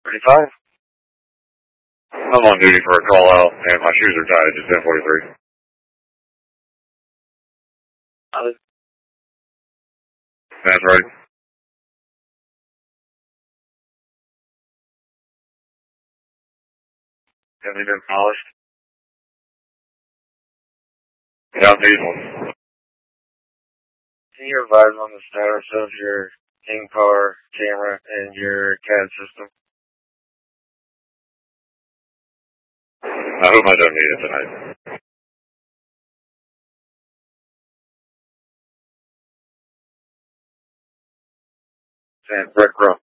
35? I'm on duty for a call out, and my shoes are tied. It's 10:43. That's right. Have they been polished? Yeah, I need one. Can you advise on the status of your in-car camera and your CAD system? I hope I don't need it tonight. Sam, Brett Crump.